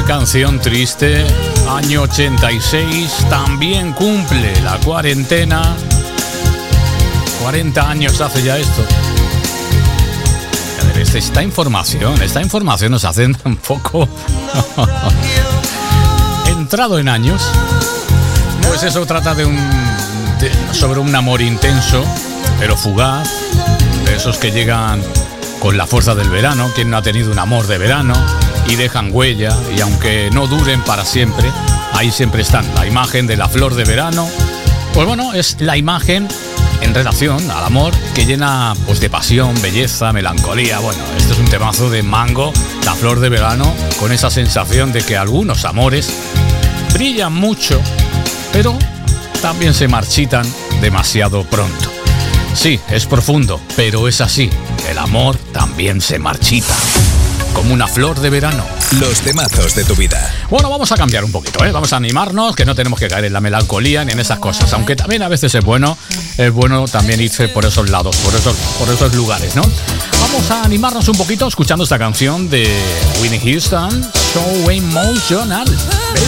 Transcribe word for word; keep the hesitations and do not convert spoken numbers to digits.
canción triste. Año ochenta y seis, también cumple la cuarentena. cuarenta años hace ya esto. A ver, esta información, esta información nos hace un poco entrado en años. Pues eso trata de un de, sobre un amor intenso, pero fugaz, de esos que llegan con la fuerza del verano. Quien no ha tenido un amor de verano y dejan huella, y aunque no duren para siempre, ahí siempre están. La imagen de la flor de verano, pues bueno, es la imagen en relación al amor que llena pues de pasión, belleza, melancolía. Bueno, este es un temazo de Mango, la flor de verano, con esa sensación de que algunos amores brillan mucho, pero también se marchitan demasiado pronto. Sí, es profundo, pero es así. El amor también se marchita, como una flor de verano. Los temazos de tu vida. Bueno, vamos a cambiar un poquito, ¿eh? Vamos a animarnos, que no tenemos que caer en la melancolía ni en esas cosas. Aunque también a veces es bueno, es bueno también irse por esos lados, por esos, por esos lugares, ¿no? Vamos a animarnos un poquito escuchando esta canción de Whitney Houston, So Emotional.